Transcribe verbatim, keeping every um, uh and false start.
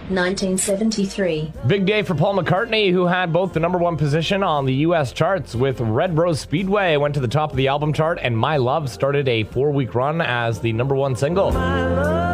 nineteen seventy-three. Big day for Paul McCartney, who had both the number one position on the U S charts with Red Rose Speedway, went to the top of the album chart, and My Love started a four-week run as the number one single.